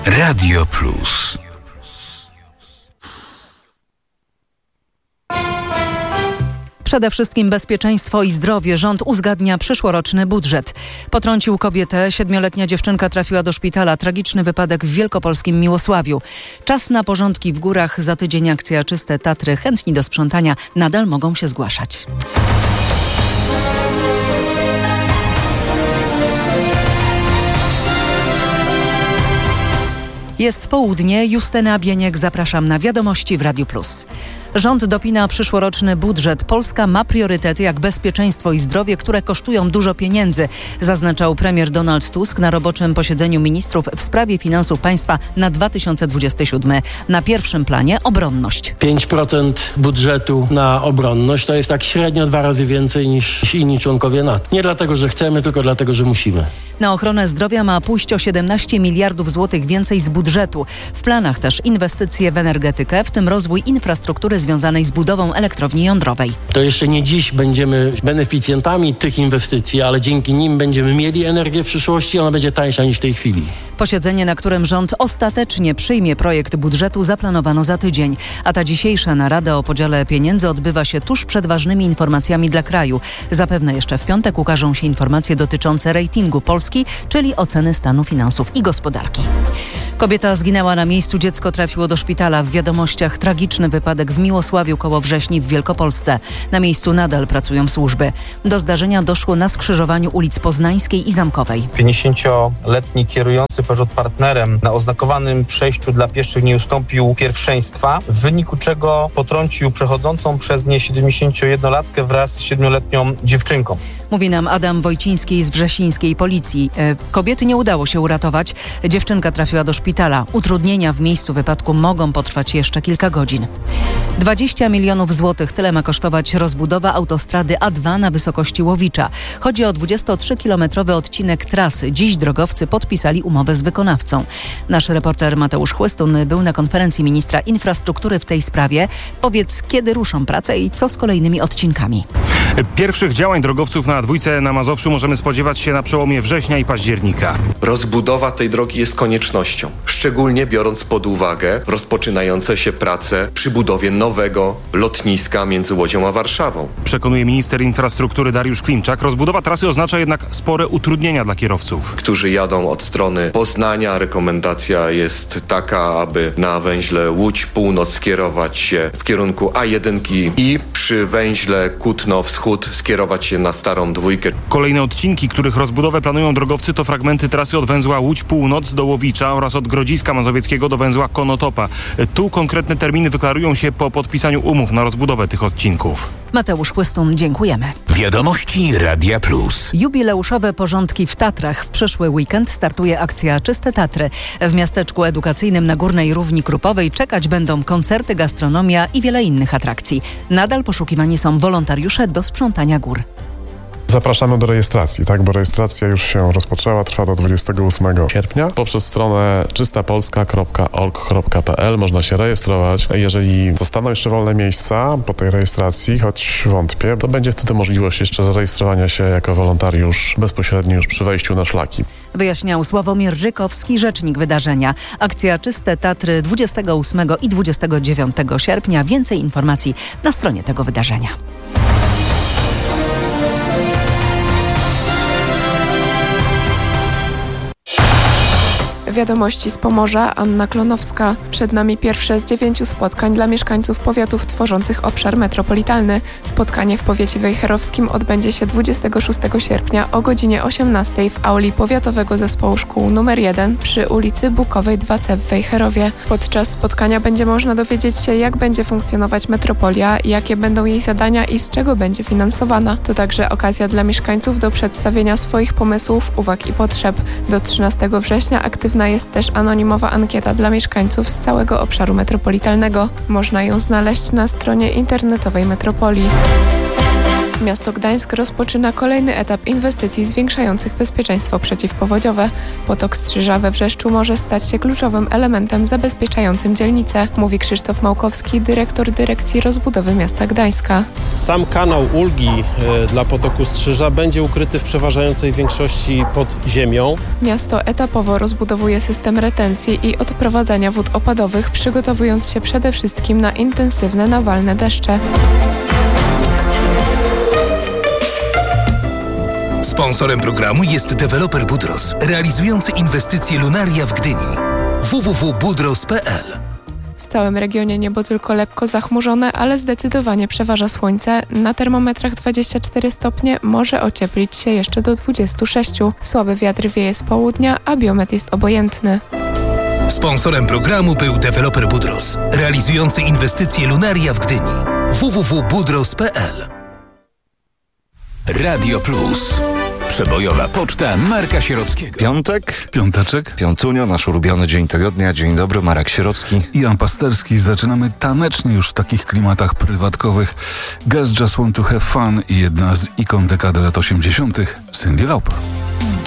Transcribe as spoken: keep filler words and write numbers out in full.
Radio Plus. Przede wszystkim bezpieczeństwo i zdrowie. Rząd uzgadnia przyszłoroczny budżet. Potrącił kobietę. Siedmioletnia dziewczynka trafiła do szpitala. Tragiczny wypadek w wielkopolskim Miłosławiu. Czas na porządki w górach. Za tydzień akcja Czyste Tatry. Chętni do sprzątania nadal mogą się zgłaszać. Jest południe. Justyna Bieniek. Zapraszam na wiadomości w Radiu Plus. Rząd dopina przyszłoroczny budżet. Polska ma priorytety jak bezpieczeństwo i zdrowie, które kosztują dużo pieniędzy, zaznaczał premier Donald Tusk na roboczym posiedzeniu ministrów w sprawie finansów państwa na dwa tysiące dwudziesty siódmy. Na pierwszym planie obronność. pięć procent budżetu na obronność to jest tak średnio dwa razy więcej niż inni członkowie NATO. Nie dlatego, że chcemy, tylko dlatego, że musimy. Na ochronę zdrowia ma pójść o siedemnaście miliardów złotych więcej z budżetu. W planach też inwestycje w energetykę, w tym rozwój infrastruktury związanej z budową elektrowni jądrowej. To jeszcze nie dziś będziemy beneficjentami tych inwestycji, ale dzięki nim będziemy mieli energię w przyszłości i ona będzie tańsza niż w tej chwili. Posiedzenie, na którym rząd ostatecznie przyjmie projekt budżetu, zaplanowano za tydzień. A ta dzisiejsza narada o podziale pieniędzy odbywa się tuż przed ważnymi informacjami dla kraju. Zapewne jeszcze w piątek ukażą się informacje dotyczące ratingu Polski, czyli oceny stanu finansów i gospodarki. Kobieta zginęła na miejscu, dziecko trafiło do szpitala. W wiadomościach tragiczny wypadek w Miłosławiu koło Wrześni w Wielkopolsce. Na miejscu nadal pracują służby. Do zdarzenia doszło na skrzyżowaniu ulic Poznańskiej i Zamkowej. pięćdziesięcioletni kierujący Peugeot Partnerem na oznakowanym przejściu dla pieszych nie ustąpił pierwszeństwa, w wyniku czego potrącił przechodzącą przez nie siedemdziesięciojednolatkę wraz z siedmioletnią dziewczynką. Mówi nam Adam Wojciński z wrzesińskiej policji. Kobiety nie udało się uratować. Dziewczynka trafiła do szpitala. Utrudnienia w miejscu wypadku mogą potrwać jeszcze kilka godzin. dwadzieścia milionów złotych. Tyle ma kosztować rozbudowa autostrady A dwa na wysokości Łowicza. Chodzi o dwudziestotrzykilometrowy odcinek trasy. Dziś drogowcy podpisali umowę z wykonawcą. Nasz reporter Mateusz Chłystun był na konferencji ministra infrastruktury w tej sprawie. Powiedz, kiedy ruszą prace i co z kolejnymi odcinkami? Pierwszych działań drogowców na dwójce na Mazowszu możemy spodziewać się na przełomie września i października. Rozbudowa tej drogi jest koniecznością, szczególnie biorąc pod uwagę rozpoczynające się prace przy budowie nowego lotniska między Łodzią a Warszawą. Przekonuje minister infrastruktury Dariusz Klimczak. Rozbudowa trasy oznacza jednak spore utrudnienia dla kierowców, którzy jadą od strony Poznania. Rekomendacja jest taka, aby na węźle Łódź Północ skierować się w kierunku A jeden i przy węźle Kutno Wschód skierować się na Starą Dwójkę. Kolejne odcinki, których rozbudowę planują drogowcy, to fragmenty trasy od węzła Łódź Północ do Łowicza oraz od Grodziska Mazowieckiego do węzła Konotopa. Tu konkretne terminy wyklarują się po podpisaniu umów na rozbudowę tych odcinków. Mateusz Chłystun, dziękujemy. Wiadomości Radia Plus. Jubileuszowe porządki w Tatrach. W przyszły weekend startuje akcja Czyste Tatry. W miasteczku edukacyjnym na Górnej Równi Krupowej czekać będą koncerty, gastronomia i wiele innych atrakcji. Nadal poszukiwani są wolontariusze do sprzątania gór. Zapraszamy do rejestracji, tak, bo rejestracja już się rozpoczęła, trwa do dwudziestego ósmego sierpnia. Poprzez stronę czysta polska kropka org kropka p l można się rejestrować. Jeżeli zostaną jeszcze wolne miejsca po tej rejestracji, choć wątpię, to będzie wtedy możliwość jeszcze zarejestrowania się jako wolontariusz bezpośrednio już przy wejściu na szlaki. Wyjaśniał Sławomir Rykowski, rzecznik wydarzenia. Akcja Czyste Tatry dwudziestego ósmego i dwudziestego dziewiątego sierpnia. Więcej informacji na stronie tego wydarzenia. Wiadomości z Pomorza, Anna Klonowska. Przed nami pierwsze z dziewięciu spotkań dla mieszkańców powiatów tworzących obszar metropolitalny. Spotkanie w powiecie wejherowskim odbędzie się dwudziestego szóstego sierpnia o godzinie osiemnastej w auli Powiatowego Zespołu Szkół numer jeden przy ulicy Bukowej dwa C w Wejherowie. Podczas spotkania będzie można dowiedzieć się, jak będzie funkcjonować metropolia, jakie będą jej zadania i z czego będzie finansowana. To także okazja dla mieszkańców do przedstawienia swoich pomysłów, uwag i potrzeb. Do trzynastego września aktywna jest też anonimowa ankieta dla mieszkańców z całego obszaru metropolitalnego. Można ją znaleźć na stronie internetowej Metropolii. Miasto Gdańsk rozpoczyna kolejny etap inwestycji zwiększających bezpieczeństwo przeciwpowodziowe. Potok Strzyża we Wrzeszczu może stać się kluczowym elementem zabezpieczającym dzielnicę, mówi Krzysztof Małkowski, dyrektor Dyrekcji Rozbudowy Miasta Gdańska. Sam kanał ulgi y, dla potoku Strzyża będzie ukryty w przeważającej większości pod ziemią. Miasto etapowo rozbudowuje system retencji i odprowadzania wód opadowych, przygotowując się przede wszystkim na intensywne nawalne deszcze. Sponsorem programu jest deweloper Budros, realizujący inwestycje Lunaria w Gdyni. w w w kropka budros kropka p l. W całym regionie niebo tylko lekko zachmurzone, ale zdecydowanie przeważa słońce. Na termometrach dwadzieścia cztery stopnie, może ocieplić się jeszcze do dwudziestu sześciu. Słaby wiatr wieje z południa, a biometr jest obojętny. Sponsorem programu był deweloper Budros, realizujący inwestycje Lunaria w Gdyni. w w w kropka budros kropka p l. Radio Plus. Przebojowa poczta Marka Sierockiego. Piątek? Piąteczek? Piątunio, nasz ulubiony dzień tygodnia. Dzień dobry, Marek Sierocki. I Jan Pasterski. Zaczynamy tanecznie już w takich klimatach prywatkowych. Girls Just Want to Have Fun i jedna z ikon dekady lat osiemdziesiątych. Cyndi Lauper.